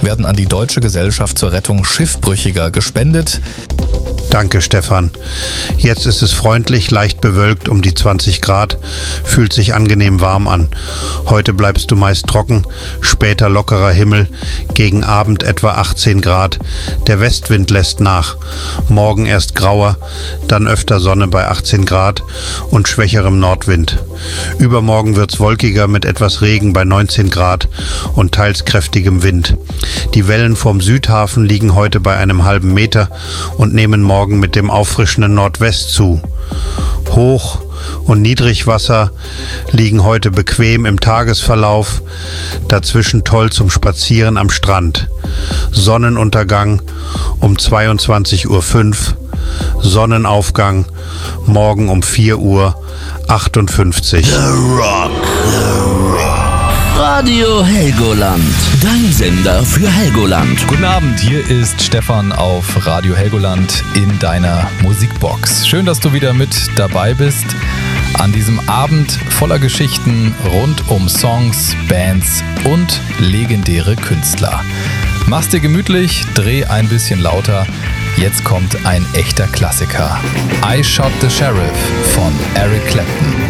werden an die Deutsche Gesellschaft zur Rettung Schiffbrüchiger gespendet. Danke, Stefan. Jetzt ist es freundlich, leicht bewölkt um die 20 Grad, fühlt sich angenehm warm an. Heute bleibst du meist trocken, später lockerer Himmel, gegen Abend etwa 18 Grad. Der Westwind lässt nach. Morgen erst grauer, dann öfter Sonne bei 18 Grad und schwächerem Nordwind. Übermorgen wird's wolkiger mit etwas Regen bei 19 Grad und teils kräftigem Wind. Die Wellen vorm Südhafen liegen heute bei einem halben Meter und nehmen morgen mit dem auffrischenden Nordwest zu. Hoch- und Niedrigwasser liegen heute bequem im Tagesverlauf, dazwischen toll zum Spazieren am Strand. Sonnenuntergang um 22:05 Uhr, Sonnenaufgang morgen um 4:58 Uhr. The Rock. Radio Helgoland, dein Sender für Helgoland. Guten Abend, hier ist Stefan auf Radio Helgoland in deiner Musikbox. Schön, dass du wieder mit dabei bist an diesem Abend voller Geschichten rund um Songs, Bands und legendäre Künstler. Mach's dir gemütlich, dreh ein bisschen lauter. Jetzt kommt ein echter Klassiker. I Shot the Sheriff von Eric Clapton.